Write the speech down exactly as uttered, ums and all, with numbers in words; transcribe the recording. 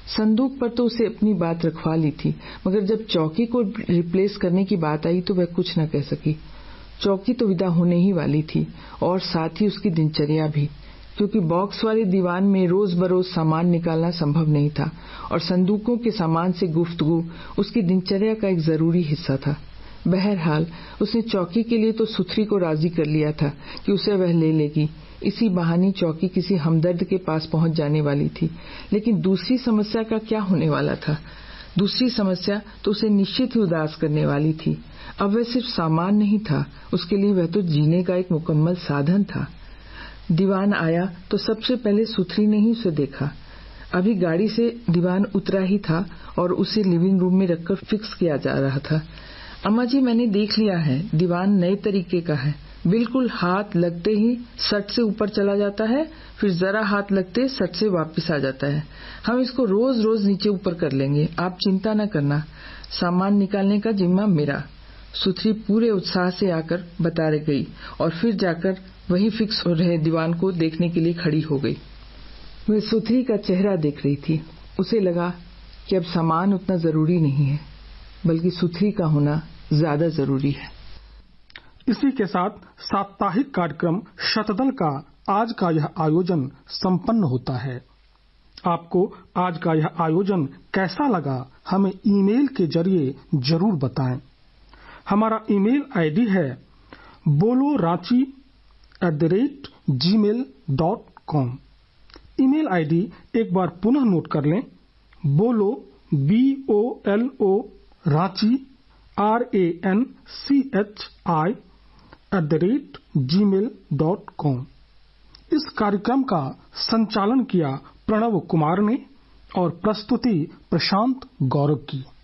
संदूक पर तो उसे अपनी बात रखवा ली थी, मगर जब चौकी को रिप्लेस करने की बात आई तो वह कुछ न कह सकी। चौकी तो विदा होने ही वाली थी और साथ ही उसकी दिनचर्या भी, क्योंकि बॉक्स वाले दीवान में रोज बरोज सामान निकालना संभव नहीं था और संदूकों के सामान से गुफ्तगू उसकी दिनचर्या का एक जरूरी हिस्सा था। बहरहाल उसने चौकी के लिए तो सुथरी को राजी कर लिया था कि उसे वह ले लेगी। इसी बहाने चौकी किसी हमदर्द के पास पहुंच जाने वाली थी। लेकिन दूसरी समस्या का क्या होने वाला था? दूसरी समस्या तो उसे निश्चित ही उदास करने वाली थी। अब वह सिर्फ सामान नहीं था, उसके लिए वह तो जीने का एक मुकम्मल साधन था। दीवान आया तो सबसे पहले सुथरी ने ही उसे देखा। अभी गाड़ी से दीवान उतरा ही था और उसे लिविंग रूम में रखकर फिक्स किया जा रहा था। अम्मा जी, मैंने देख लिया है, दीवान नए तरीके का है। बिल्कुल हाथ लगते ही सट से ऊपर चला जाता है, फिर जरा हाथ लगते सट से वापस आ जाता है। हम इसको रोज रोज नीचे ऊपर कर लेंगे, आप चिंता न करना। सामान निकालने का जिम्मा मेरा। सुथरी पूरे उत्साह से आकर बता गई और फिर जाकर वही फिक्स हो रहे दीवान को देखने के लिए खड़ी हो गई। वह सुथरी का चेहरा देख रही थी। उसे लगा कि अब सामान उतना जरूरी नहीं है, बल्कि सुथरी का होना ज्यादा जरूरी है। इसी के साथ साप्ताहिक कार्यक्रम शतदल का आज का यह आयोजन संपन्न होता है। आपको आज का यह आयोजन कैसा लगा, हमें ईमेल के जरिए जरूर बताएं। हमारा ईमेल आईडी है बोलो Ranchi at the rate ji mail dot com. Email ID एक बार पुनः नोट कर लें, बोलो B O L O Ranchi R A N C H I at the rate ji mail dot com. इस कार्यक्रम का संचालन किया प्रणव कुमार ने और प्रस्तुति प्रशांत गौरव की।